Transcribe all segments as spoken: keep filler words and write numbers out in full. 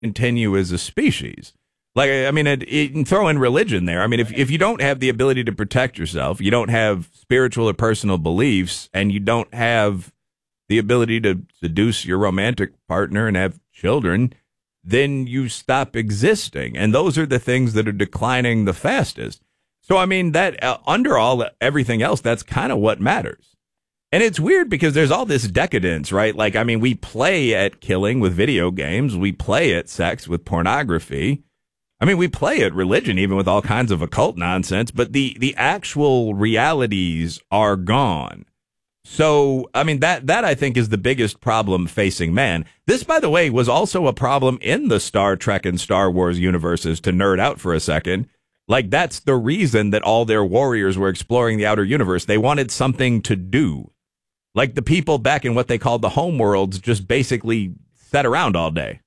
continue as a species. Like, I mean, it, it, and throw in religion there. I mean, if, if you don't have the ability to protect yourself, you don't have spiritual or personal beliefs, and you don't have the ability to seduce your romantic partner and have children, then you stop existing. And those are the things that are declining the fastest. So, I mean, that uh, under all everything else, that's kind of what matters. And it's weird because there's all this decadence, right? Like, I mean, we play at killing with video games. We play at sex with pornography. I mean, we play at religion, even with all kinds of occult nonsense, but the, the actual realities are gone. So, I mean, that, that I think is the biggest problem facing man. This, by the way, was also a problem in the Star Trek and Star Wars universes, to nerd out for a second. Like, that's the reason that all their warriors were exploring the outer universe. They wanted something to do. Like, the people back in what they called the homeworlds just basically sat around all day.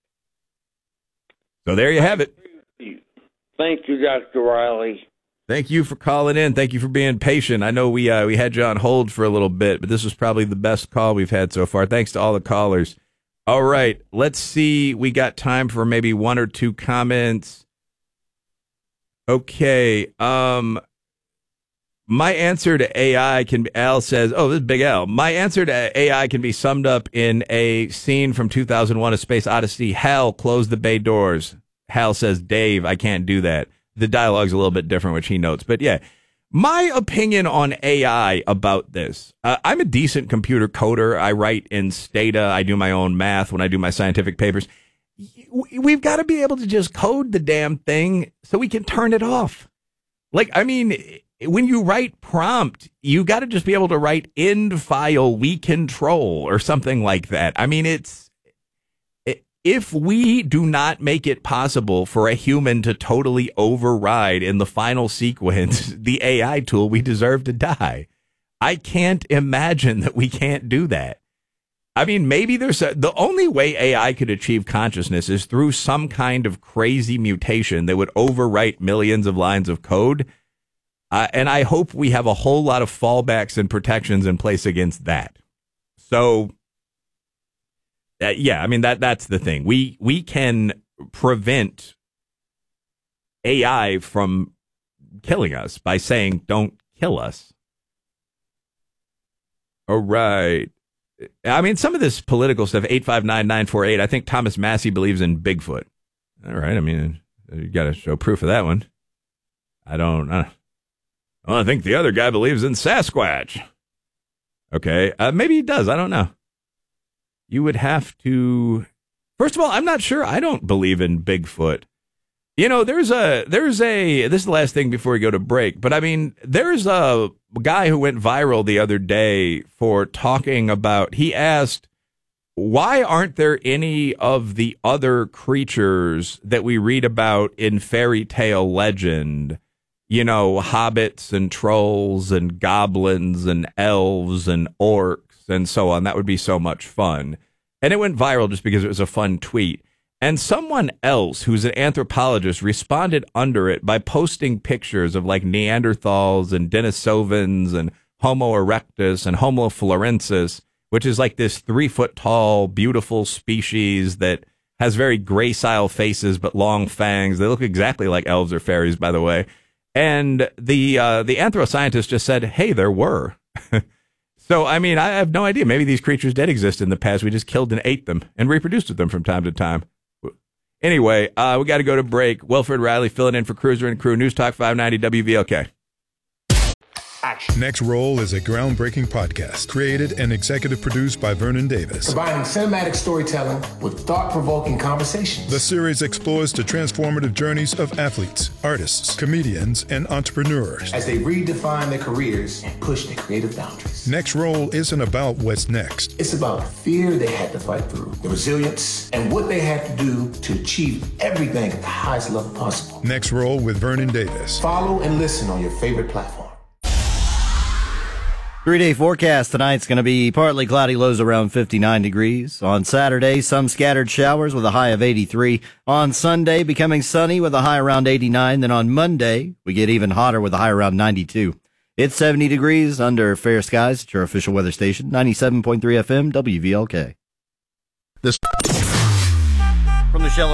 So there you have it. Thank you, Doctor Riley. Thank you for calling in. Thank you for being patient. I know we uh, we had you on hold for a little bit, but this was probably the best call we've had so far. Thanks to all the callers. All right, let's see. We got time for maybe one or two comments. Okay. Um, my answer to A I can be, Al says, oh, this is Big Al. My answer to A I can be summed up in a scene from two thousand one, A Space Odyssey. Hal, close the bay doors. Hal says, Dave, I can't do that. The dialogue's a little bit different, which he notes. But yeah, my opinion on A I about this, uh, I'm a decent computer coder. I write in Stata. I do my own math when I do my scientific papers. We've got to be able to just code the damn thing so we can turn it off. Like, I mean, when you write prompt, you got to just be able to write end file we control or something like that. I mean, it's, if we do not make it possible for a human to totally override in the final sequence the A I tool, we deserve to die. I can't imagine that we can't do that. I mean, maybe there's a, the only way A I could achieve consciousness is through some kind of crazy mutation that would overwrite millions of lines of code. Uh, and I hope we have a whole lot of fallbacks and protections in place against that. So, Uh, yeah, I mean, that that's the thing. We we can prevent A I from killing us by saying, don't kill us. All right. I mean, some of this political stuff, eight five nine nine four eight, I think Thomas Massey believes in Bigfoot. All right. I mean, you got to show proof of that one. I don't uh, well, I think the other guy believes in Sasquatch. Okay. Uh, maybe he does. I don't know. You would have to, first of all, I'm not sure. I don't believe in Bigfoot. You know, there's a, there's a, this is the last thing before we go to break, but I mean, there's a guy who went viral the other day for talking about, he asked, why aren't there any of the other creatures that we read about in fairy tale legend? You know, hobbits and trolls and goblins and elves and orcs and so on. That would be so much fun. And it went viral just because it was a fun tweet. And someone else who's an anthropologist responded under it by posting pictures of like Neanderthals and Denisovans and Homo erectus and Homo florensis, which is like this three foot tall, beautiful species that has very gracile faces but long fangs. They look exactly like elves or fairies, by the way. And the uh, the anthroscientist just said, hey, there were. So, I mean, I have no idea. Maybe these creatures did exist in the past. We just killed and ate them and reproduced with them from time to time. Anyway, uh, we got to go to break. Wilfred Riley filling in for Cruiser and Crew. News Talk five ninety W V L K. Action. Next Roll is a groundbreaking podcast created and executive produced by Vernon Davis. Combining cinematic storytelling with thought-provoking conversations. The series explores the transformative journeys of athletes, artists, comedians, and entrepreneurs as they redefine their careers and push their creative boundaries. Next Roll isn't about what's next. It's about the fear they had to fight through, the resilience, and what they had to do to achieve everything at the highest level possible. Next Roll with Vernon Davis. Follow and listen on your favorite platform. Three-day forecast tonight's going to be partly cloudy, lows around fifty-nine degrees. On Saturday, some scattered showers with a high of eighty-three. On Sunday, becoming sunny with a high around eighty-nine. Then on Monday, we get even hotter with a high around ninety-two. It's seventy degrees under fair skies at your official weather station, ninety-seven point three F M, W V L K. This From the Shell